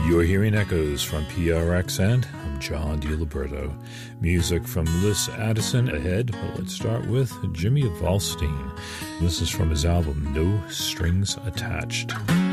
You're hearing echoes from PRX, and I'm John DiLiberto. Music from Liz Addison ahead, but let's start with Jimmy Valstein. This is from his album No Strings Attached.